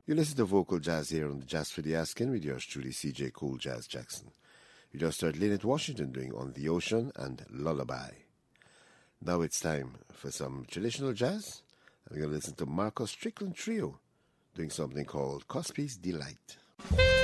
You listen to Vocal Jazz here on the Jazz for the Asking with yours truly, CJ Cool Jazz Jackson. You just heard Lynette Washington doing On the Ocean and Lullaby. Now it's time for some traditional jazz. I'm going to listen to Marcus Strickland Trio doing something called Cuspy's Delight.